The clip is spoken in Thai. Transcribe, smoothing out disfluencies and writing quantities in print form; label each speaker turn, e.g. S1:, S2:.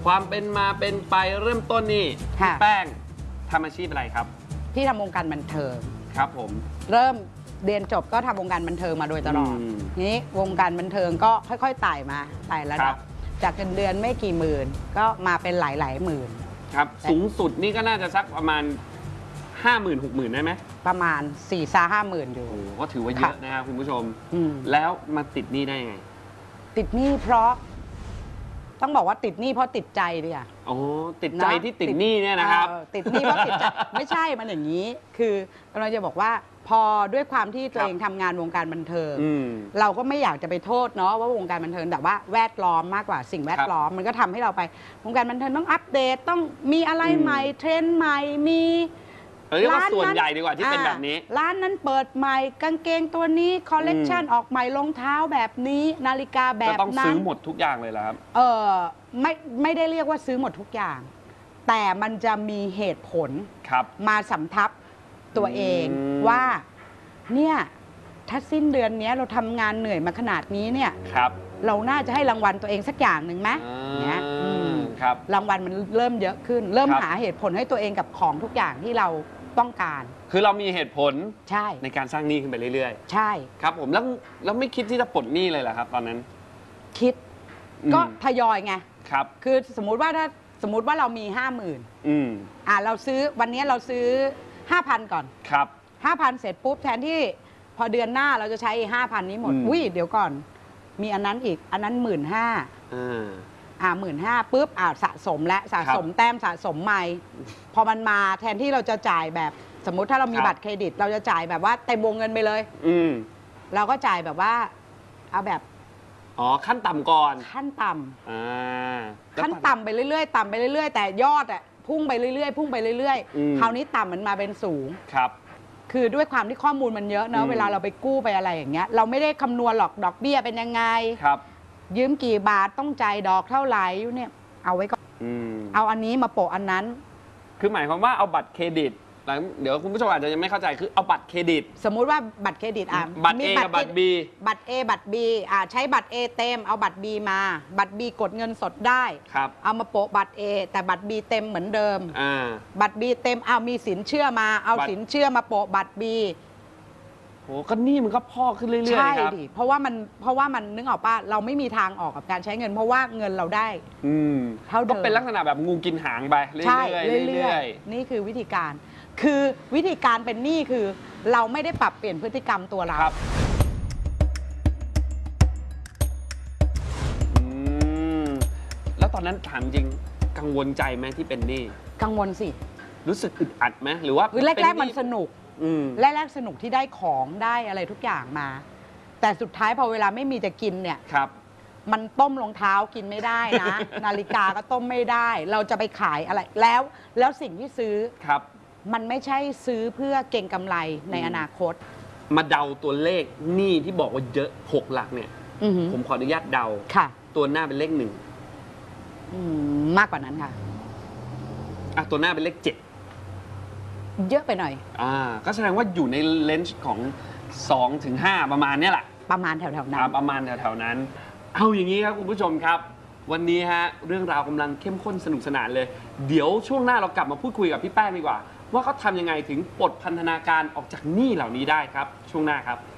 S1: ความเป็นมาเป็นไปเริ่มต้นนี่พี่แป้งทำอาชีพอะไรครับ
S2: พี่ทำวงการบันเทิง
S1: ครับผม
S2: เริ่มเรียนจบก็ทำวงการบันเทิงมาโดยตลอดนี้วงการบันเทิงก็ค่อยๆไต่มาไต่ระดับจากเงินเดือนไม่กี่หมื่นก็มาเป็นหลายหมื่น
S1: ครับสูงสุดนี่ก็น่าจะสักประมาณ50,000 60,000ได้ไหม
S2: ประมาณ4-5 หมื่นอยู่
S1: ก็ถือว่าเยอะนะครับคุณผู้ชมแล้วมาติดหนี้ได้ไง
S2: ติดหนี้เพราะต้องบอกว่าติดหนี้เพราะติดใจดิอ่ะ
S1: ติดใจที่ติดหนี้เนี่ยนะครับ
S2: ติดหนี้เพราะติดใจไม่ใช่มันอย่างนี้คือกำลังจะบอกว่าพอด้วยความที่ตัวเองทำงานวงการบันเทิงเราก็ไม่อยากจะไปโทษเนาะว่าวงการบันเทิงแต่ว่าแวดล้อมมากกว่าสิ่งแวดล้อมมันก็ทำให้เราไปวงการบันเทิงต้องอัปเดตต้องมีอะไรใหม่เทรนด์ใหม่มี
S1: ร้านส่วนใหญ่ดีกว่าที่เป็นแบบนี้
S2: ร้านนั้นเปิดใหม่กางเกงตัวนี้คอลเลกชันออกใหม่รองเท้าแบบนี้นาฬิกาแบบนั้น
S1: ต้องซื้อหมดทุกอย่างเลยแล้วครับ
S2: ไม่ได้เรียกว่าซื้อหมดทุกอย่างแต่มันจะมีเหตุผลมาสำทับตัวเองว่าเนี่ยถ้าสิ้นเดือนนี้เราทำงานเหนื่อยมาขนาดนี้เนี่ยเราน่าจะให้รางวัลตัวเองสักอย่างหนึ่งไหมเนี่ยรางวัลมันเริ่มเยอะขึ้นเริ่มหาเหตุผลให้ตัวเองกับของทุกอย่างที่เราต้องการ
S1: คือเรามีเหตุผล
S2: ใช่
S1: ในการสร้างหนี้ขึ้นไปเรื่อย
S2: ๆใช่
S1: ครับผมแล้วไม่คิดที่จะปลดหนี้เลยเหรอครับตอนนั้น
S2: คิดก็ทยอยไง
S1: ครับ
S2: คือสมมุติว่าเรามี50,000เราซื้อวันนี้เราซื้อ5,000ก่อน
S1: ครับ
S2: 5,000เสร็จปุ๊บแทนที่พอเดือนหน้าเราจะใช้5,000นี้หมดเดี๋ยวก่อนมีอันนั้นอีกอันนั้น15,000ปุ๊บสะสมและสะสมแต้มสะสมใหม่พอมันมาแทนที่เราจะจ่ายแบบสมมุติถ้าเรามีบัตรเครดิตเราจะจ่ายแบบว่าเต็มวงเงินไปเลยเราก็จ่ายแบบว่าเอาแบบ
S1: ขั้นต่ำก่อน
S2: ขั้นต่ำขั้นต่ำไปเรื่อยๆต่ำไปเรื่อยๆแต่ยอดพุ่งไปเรื่อยๆพุ่งไปเรื่อยๆคราวนี้ต่ำมันมาเป็นสูง
S1: ครับ
S2: คือด้วยความที่ข้อมูลมันเยอะเนอะเวลาเราไปกู้ไปอะไรอย่างเงี้ยเราไม่ได้คำนวณหรอกดอกเบี้ยเป็นยังไง
S1: ครับ
S2: ยืมกี่บาทต้องจ่ายดอกเท่าไหร่เนี่ยเอาไว้ก่อนเอาอันนี้มาโปะอันนั้น
S1: คือหมายความว่าเอาบัตรเครดิตเดี๋ยวคุณผู้ชมอาจจะยังไม่เข้าใจคือเอาบัตรเครดิต
S2: สมมุติว่าบัตรเครดิต
S1: บัตร A กับบัตร B
S2: บัตร A บัตร B ใช้บัตร A เต็มเอาบัตร B มาบัตร B กดเงินสดได้เอามาโปะบัตร A แต่บัตร B เต็มเหมือนเดิมบัตร B เต็มเอามีสินเชื่อมาเอาสินเชื่อมาโปะบัตร B
S1: โอ้ก็นี่มันก็พอกขึ้นเรื่อยๆ
S2: ใช่ดิเพราะว่ามันนึกออกป่ะเราไม่มีทางออกกับการใช้เงินเพราะว่าเงินเราได้
S1: เท่าเดิมก็เป็นลักษณะแบบงูกินหางไปเรื่อย
S2: ๆนี่คือวิธีการคือวิธีการเป็นหนี้คือเราไม่ได้ปรับเปลี่ยนพฤติกรรมตัวเรา
S1: แล้วตอนนั้นถามจริงกังวลใจไหมที่เป็นหนี้
S2: กังวลสิ
S1: รู้สึกอึดอัดไหมหรือว่า
S2: แรกๆมันสนุกแรกๆสนุกที่ได้ของได้อะไรทุกอย่างมาแต่สุดท้ายพอเวลาไม่มีจะกินเนี่ยมันต้มรองเท้ากินไม่ได้นะนาฬิกาก็ต้มไม่ได้เราจะไปขายอะไรแล้วสิ่งที่ซื้อมันไม่ใช่ซื้อเพื่อเก็งกำไรในอนาคต
S1: มาเดาตัวเลขหนี้ที่บอกว่าเยอะ6 หลักเนี่ยผมขออนุญาตเดาตัวหน้าเป็นเลข1
S2: มากกว่านั้นค่ะ
S1: ตัวหน้าเป็นเลข7
S2: เยอะไปหน่อย
S1: ก็แสดงว่าอยู่ในเลนส์ของ2 ถึง 5ประมาณนี้แหละ
S2: ประมาณแถวๆนั้น
S1: ประมาณแถวๆนั้นเอาอย่างนี้ครับคุณผู้ชมครับวันนี้ฮะเรื่องราวกำลังเข้มข้นสนุกสนานเลยเดี๋ยวช่วงหน้าเรากลับมาพูดคุยกับพี่แป้งดีกว่าว่าเขาทำยังไงถึงปลดพันธนาการออกจากหนี้เหล่านี้ได้ครับช่วงหน้าครับ